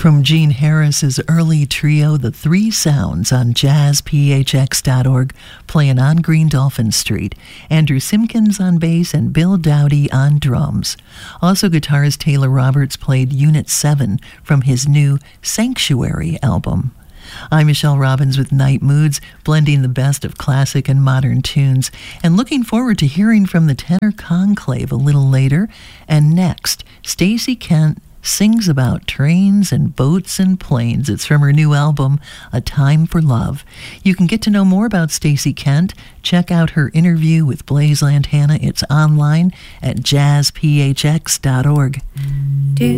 From Gene Harris's early trio, The Three Sounds, on jazzphx.org, playing on Green Dolphin Street. Andrew Simpkins on bass and Bill Dowdy on drums. Also, guitarist Taylor Roberts played Unit 7 from his new Sanctuary album. I'm Michelle Robbins with Night Moods, blending the best of classic and modern tunes, and looking forward to hearing from the Tenor Conclave a little later. And next, Stacey Kent sings about trains and boats and planes. It's from her new album, A Time for Love. You can get to know more about Stacey Kent. Check out her interview with Blaise Lantana. It's online at jazzphx.org.